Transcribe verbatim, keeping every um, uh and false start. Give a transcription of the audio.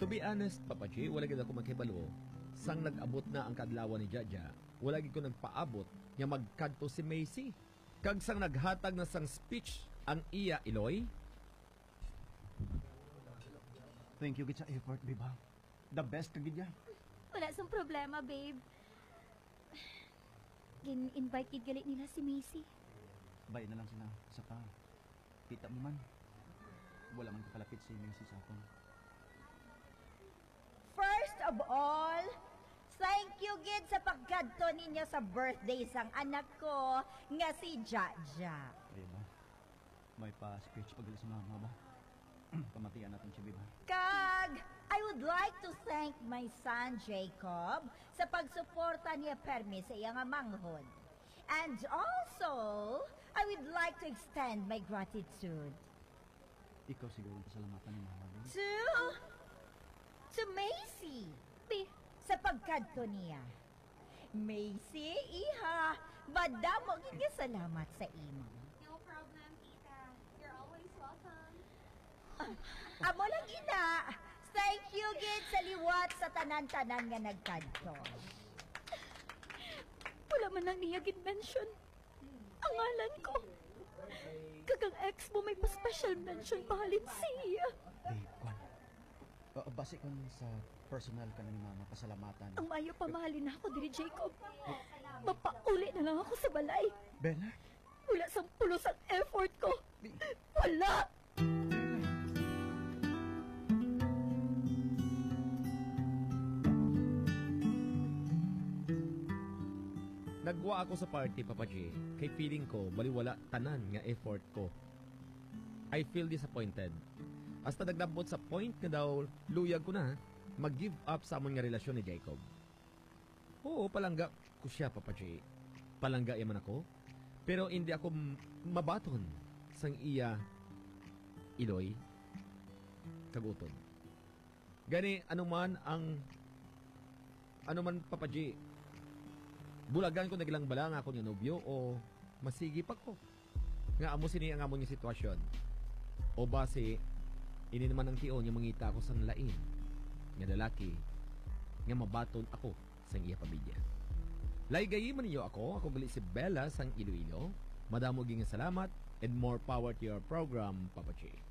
To be honest, Papa G, wala gid ako makibalo. Sang nag-abot na ang kadlawan ni Jaja, wala gid ko nagpaabot nga magkadto si Macy. Kag sang naghatag na sang speech ang iya Iloy. Thank you gid sa effort, babe. The best kagid yan. Wala sang problema, babe. Gin-invite gid galit nila si Macy. Bay na lang sila sa pa. Kita mo man. Wala man kakalapit si Macy sa akin. First of all, thank you gid sa pagkadto ninyo sa birthday sang anak ko nga si Jaja. Diba? May pa-speech pagdala sa mama ba? Pamatian natin siya, Biba. Kag, I would like to thank my son Jacob sa pagsuporta niya permi sa iyang manghod. And also, I would like to extend my gratitude Ikaw siguro ang pasalamatan ni mama. Ba? to to Macy Be, sa pagkadto niya. Macy, iha, madamo gid nga salamat sa imo. no problem, tita. You're always welcome. Amo lang ina. Thank you gid sa liwat sa tanan-tanan nga nagkadto. Wala man nang niya gid-mention. Ang ngalan ko. Kagang ex mo may pa-special mention pahalin siya. Babe, kwan. Uh, base kung sa personal ka na ni mama, pasalamatan. Ang mayo pamahalin ako diri, Jacob. Mapauli na lang ako sa balay. Bella? Wala sang pulos ang effort ko. Wala! Nagwa ako sa party, Papa G, kay feeling ko baliwala tanan nga effort ko. I feel disappointed. Hasta naglabot sa point nga daw luyag ko na mag-give up sa amon nga relasyon ni Jacob. Oo, palangga ko siya, Papa G. Palangga yaman ako. Pero hindi ako m- mabaton sang iya Iloy kaguton. Gani, anuman ang anuman, Papa G, bulagan ko nagilang bala nga ako niya nobyo o masigip ako. Nga amo sini ang amo niya sitwasyon. O base, ini naman ang tiyo niya mangita ako sa lain. Nga lalaki, nga mabaton ako sa iya pamilya. Laygayi man niyo ako, ako gali si Bella sang Iloilo. Madamo ging salamat and more power to your program, Papa G.